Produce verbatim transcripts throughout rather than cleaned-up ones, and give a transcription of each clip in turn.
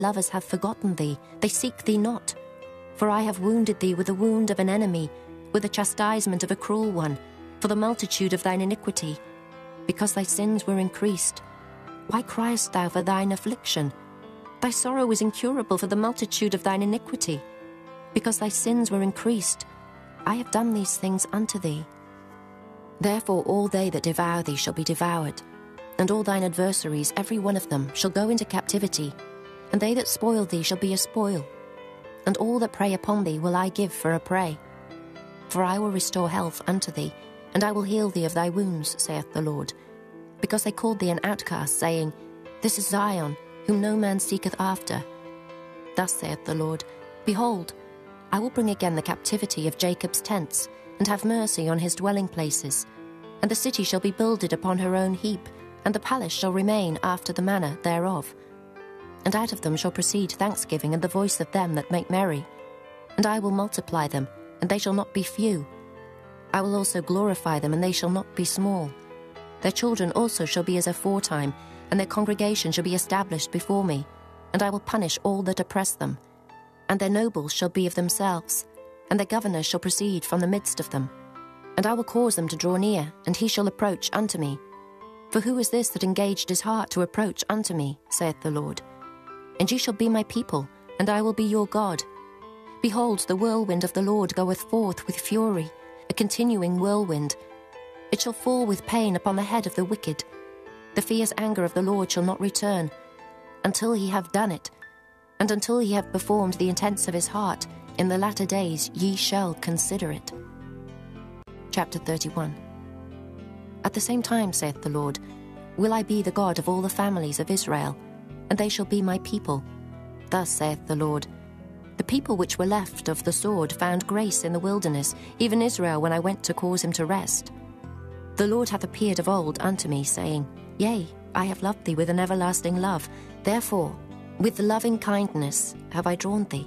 lovers have forgotten thee, they seek thee not. For I have wounded thee with the wound of an enemy, with the chastisement of a cruel one, for the multitude of thine iniquity, because thy sins were increased. Why criest thou for thine affliction? Thy sorrow is incurable for the multitude of thine iniquity, because thy sins were increased. I have done these things unto thee. Therefore all they that devour thee shall be devoured, and all thine adversaries, every one of them, shall go into captivity, and they that spoil thee shall be a spoil, and all that prey upon thee will I give for a prey. For I will restore health unto thee, and I will heal thee of thy wounds, saith the Lord. Because they called thee an outcast, saying, This is Zion, whom no man seeketh after. Thus saith the Lord, Behold, I will bring again the captivity of Jacob's tents, and have mercy on his dwelling places. And the city shall be builded upon her own heap, and the palace shall remain after the manner thereof. And out of them shall proceed thanksgiving and the voice of them that make merry. And I will multiply them, and they shall not be few. I will also glorify them, and they shall not be small. Their children also shall be as aforetime, and their congregation shall be established before me. And I will punish all that oppress them. And their nobles shall be of themselves, and their governors shall proceed from the midst of them. And I will cause them to draw near, and he shall approach unto me. For who is this that engaged his heart to approach unto me, saith the Lord? And ye shall be my people, and I will be your God. Behold, the whirlwind of the Lord goeth forth with fury, a continuing whirlwind. It shall fall with pain upon the head of the wicked. The fierce anger of the Lord shall not return, until he have done it, and until he have performed the intents of his heart. In the latter days ye shall consider it. Chapter thirty-one. At the same time, saith the Lord, will I be the God of all the families of Israel, and they shall be my people. Thus saith the Lord, the people which were left of the sword found grace in the wilderness, even Israel, when I went to cause him to rest. The Lord hath appeared of old unto me, saying, Yea, I have loved thee with an everlasting love, therefore with loving kindness have I drawn thee.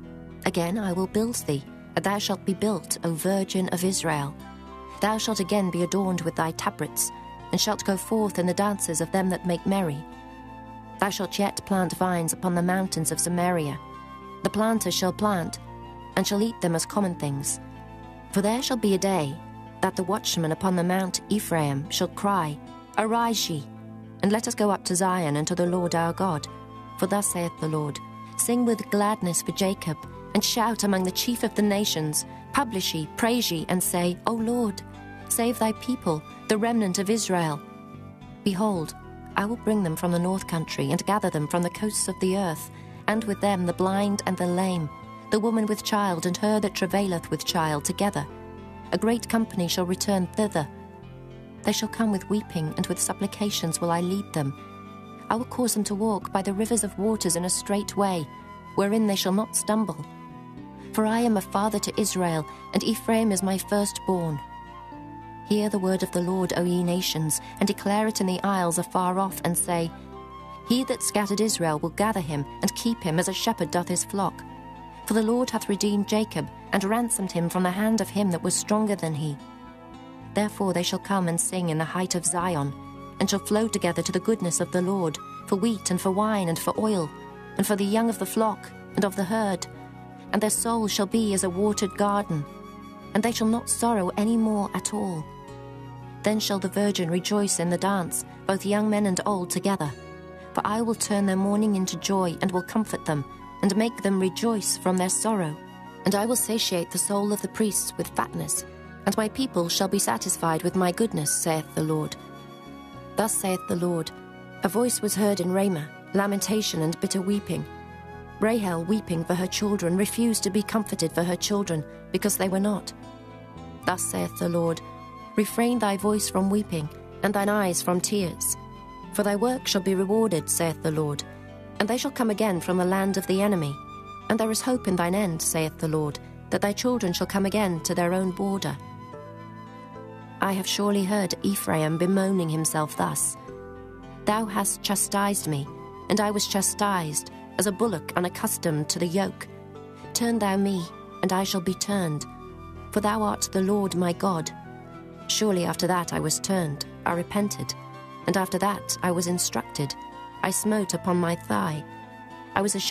Again I will build thee, and thou shalt be built, O Virgin of Israel. Thou shalt again be adorned with thy tabrets, and shalt go forth in the dances of them that make merry. Thou shalt yet plant vines upon the mountains of Samaria. The planters shall plant, and shall eat them as common things. For there shall be a day that the watchman upon the mount Ephraim shall cry, Arise ye, and let us go up to Zion and to the Lord our God. For thus saith the Lord, Sing with gladness for Jacob, and shout among the chief of the nations. Publish ye, praise ye, and say, O Lord, save thy people, the remnant of Israel. Behold, I will bring them from the north country, and gather them from the coasts of the earth, and with them the blind and the lame, the woman with child, and her that travaileth with child together. A great company shall return thither. They shall come with weeping, and with supplications will I lead them. I will cause them to walk by the rivers of waters in a straight way, wherein they shall not stumble. For I am a father to Israel, and Ephraim is my firstborn. Hear the word of the Lord, O ye nations, and declare it in the isles afar off, and say, He that scattered Israel will gather him, and keep him as a shepherd doth his flock. For the Lord hath redeemed Jacob, and ransomed him from the hand of him that was stronger than he. Therefore they shall come and sing in the height of Zion, and shall flow together to the goodness of the Lord, for wheat and for wine and for oil, and for the young of the flock and of the herd. And their soul shall be as a watered garden, and they shall not sorrow any more at all. Then shall the virgin rejoice in the dance, both young men and old together. For I will turn their mourning into joy, and will comfort them, and make them rejoice from their sorrow. And I will satiate the soul of the priests with fatness, and my people shall be satisfied with my goodness, saith the Lord. Thus saith the Lord, a voice was heard in Ramah, lamentation and bitter weeping. Rahel, weeping for her children, refused to be comforted for her children, because they were not. Thus saith the Lord, refrain thy voice from weeping, and thine eyes from tears. For thy work shall be rewarded, saith the Lord, and they shall come again from the land of the enemy. And there is hope in thine end, saith the Lord, that thy children shall come again to their own border. I have surely heard Ephraim bemoaning himself thus, Thou hast chastised me, and I was chastised, as a bullock unaccustomed to the yoke. Turn thou me, and I shall be turned, for thou art the Lord my God. Surely after that I was turned, I repented, and after that I was instructed, I smote upon my thigh. I was ashamed